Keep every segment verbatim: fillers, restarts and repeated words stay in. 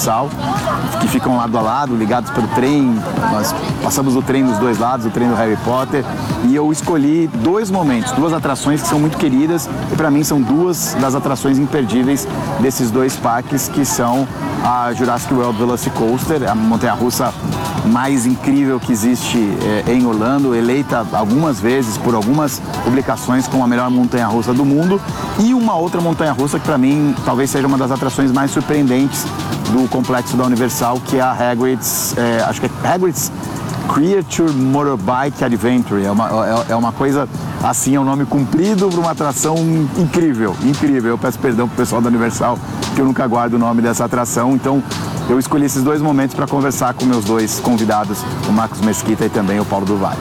Universal, que ficam lado a lado, ligados pelo trem. Nós passamos o trem dos dois lados, o trem do Harry Potter, e eu escolhi dois momentos, duas atrações que são muito queridas e para mim são duas das atrações imperdíveis desses dois parques, que são a Jurassic World Velocicoaster, a montanha-russa mais incrível que existe é, em Orlando, eleita algumas vezes por algumas publicações como a melhor montanha-russa do mundo, e uma outra montanha-russa que para mim talvez seja uma das atrações mais surpreendentes do complexo da Universal, que é a Hagrid's, é, acho que é Hagrid's Creature Motorbike Adventure. É uma, é, é uma coisa assim, é um nome comprido para uma atração incrível, incrível. Eu peço perdão pro pessoal da Universal, que eu nunca guardo o nome dessa atração, então eu escolhi esses dois momentos para conversar com meus dois convidados, o Marcos Mesquita e também o Paulo do Vale.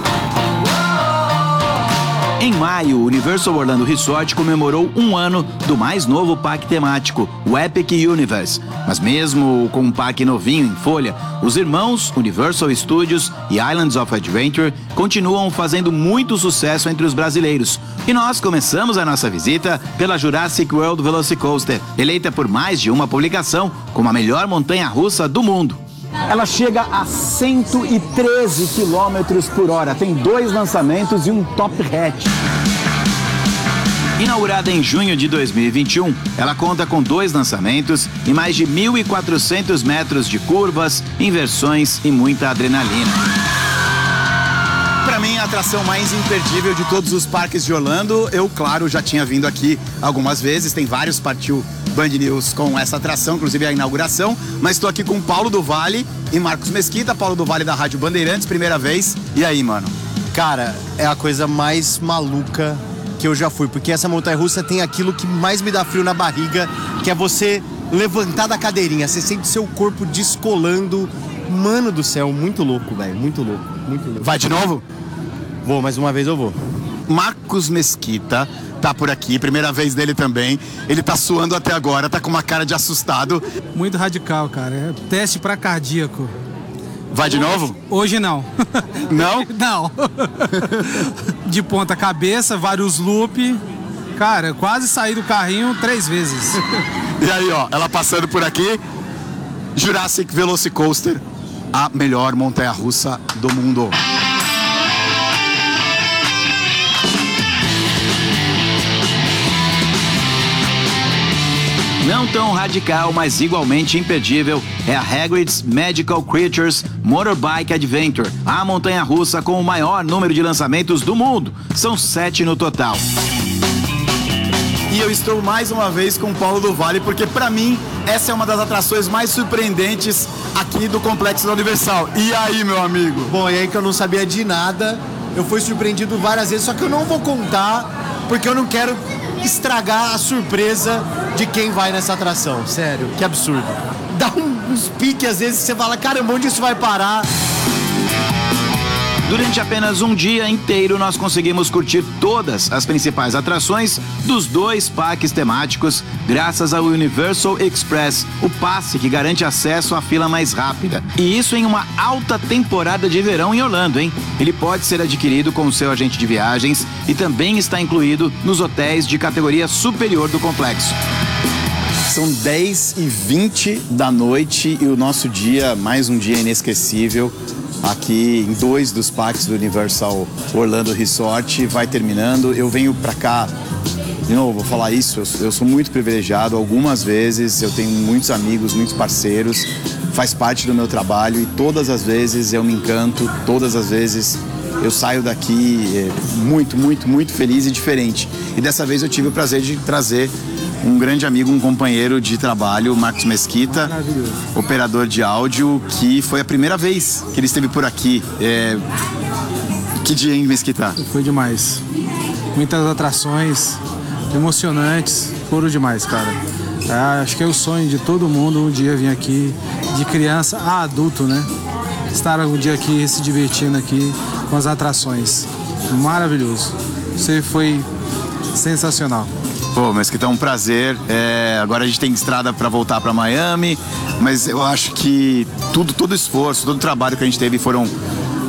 Em maio, o Universal Orlando Resort comemorou um ano do mais novo parque temático, o Epic Universe. Mas mesmo com um parque novinho em folha, os irmãos Universal Studios e Islands of Adventure continuam fazendo muito sucesso entre os brasileiros. E nós começamos a nossa visita pela Jurassic World Velocicoaster, eleita por mais de uma publicação como a melhor montanha-russa do mundo. Ela chega a cento e treze quilômetros por hora, tem dois lançamentos e um top hatch. Inaugurada em junho de dois mil e vinte e um, ela conta com dois lançamentos e mais de mil e quatrocentos metros de curvas, inversões e muita adrenalina. Para mim, a atração mais imperdível de todos os parques de Orlando. Eu, claro, já tinha vindo aqui algumas vezes, tem vários Partiu Band News com essa atração, inclusive a inauguração, mas estou aqui com Paulo do Vale e Marcos Mesquita. Paulo do Vale da Rádio Bandeirantes, primeira vez. E aí, mano? Cara, é a coisa mais maluca que eu já fui, porque essa montanha-russa tem aquilo que mais me dá frio na barriga, que é você levantar da cadeirinha, você sente seu corpo descolando. Mano do céu, muito louco, velho, muito louco, muito louco. Vai de novo? Vou, mais uma vez eu vou. Marcos Mesquita tá por aqui, primeira vez dele também. Ele tá suando até agora, tá com uma cara de assustado. Muito radical, cara. É teste pra cardíaco. Vai de novo? Hoje não. Não? Não. De ponta cabeça, vários loop. Cara, eu quase saí do carrinho três vezes. E aí, ó, ela passando por aqui. Jurassic Velocicoaster, a melhor montanha-russa do mundo. Não tão radical, mas igualmente imperdível, é a Hagrid's Magical Creatures Motorbike Adventure, a montanha-russa com o maior número de lançamentos do mundo. São sete no total. E eu estou mais uma vez com o Paulo do Vale, porque pra mim essa é uma das atrações mais surpreendentes aqui do Complexo da Universal. E aí, meu amigo? Bom, e aí que eu não sabia de nada, eu fui surpreendido várias vezes, só que eu não vou contar, porque eu não quero estragar a surpresa de quem vai nessa atração. Sério, que absurdo. Dá um, uns piques às vezes que você fala, caramba, onde isso vai parar? Durante apenas um dia inteiro, nós conseguimos curtir todas as principais atrações dos dois parques temáticos, graças ao Universal Express, o passe que garante acesso à fila mais rápida. E isso em uma alta temporada de verão em Orlando, hein? Ele pode ser adquirido com o seu agente de viagens e também está incluído nos hotéis de categoria superior do complexo. São dez e vinte da noite e o nosso dia, mais um dia inesquecível, aqui em dois dos parques do Universal Orlando Resort, vai terminando. Eu venho pra cá, de novo, vou falar isso, eu, eu sou muito privilegiado algumas vezes, eu tenho muitos amigos, muitos parceiros, faz parte do meu trabalho e todas as vezes eu me encanto, todas as vezes eu saio daqui é, muito, muito, muito feliz e diferente. E dessa vez eu tive o prazer de trazer um grande amigo, um companheiro de trabalho, Marcos Mesquita, operador de áudio, que foi a primeira vez que ele esteve por aqui. É... Que dia, hein, Mesquita? Foi demais. Muitas atrações emocionantes, foram demais, cara. É, acho que é o sonho de todo mundo um dia vir aqui, de criança a adulto, né? Estar um dia aqui se divertindo aqui com as atrações. Maravilhoso. Você foi sensacional. Pô, mas que tá um prazer. É, agora a gente tem estrada para voltar para Miami, mas eu acho que tudo, todo esforço, todo o trabalho que a gente teve foram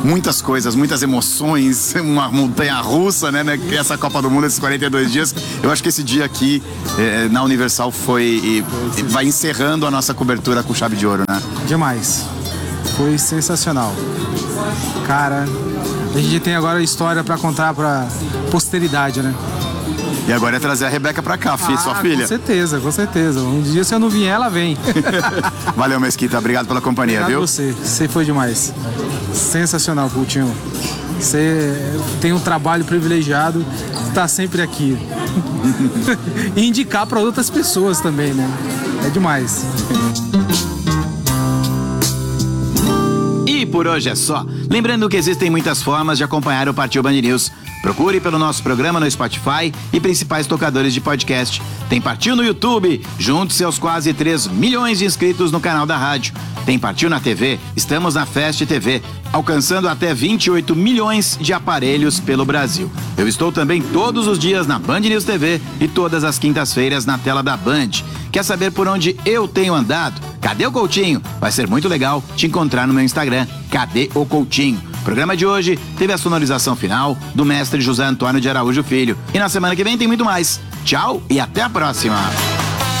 muitas coisas, muitas emoções, uma montanha russa, né, né? Essa Copa do Mundo, esses quarenta e dois dias. Eu acho que esse dia aqui eh, na Universal foi e, e vai encerrando a nossa cobertura com chave de ouro, né? Demais. Foi sensacional. Cara, a gente tem agora história pra contar pra posteridade, né? E agora é trazer a Rebeca pra cá, filha, ah, sua filha. Com certeza, com certeza. Um dia se eu não vier, ela vem. Valeu, Mesquita. Obrigado pela companhia, Obrigado viu? você. Você foi demais. Sensacional, Coutinho. Você tem um trabalho privilegiado de estar sempre aqui. E indicar para outras pessoas também, né? É demais. E por hoje é só. Lembrando que existem muitas formas de acompanhar o Partiu Band News. Procure pelo nosso programa no Spotify e principais tocadores de podcast. Tem Partiu no YouTube, junte-se aos quase três milhões de inscritos no canal da rádio. Tem Partiu na T V, estamos na Fast T V, alcançando até vinte e oito milhões de aparelhos pelo Brasil. Eu estou também todos os dias na Band News T V e todas as quintas-feiras na tela da Band. Quer saber por onde eu tenho andado? Cadê o Coutinho? Vai ser muito legal te encontrar no meu Instagram, Cadê o Coutinho? O programa de hoje teve a sonorização final do mestre José Antônio de Araújo Filho. E na semana que vem tem muito mais. Tchau e até a próxima!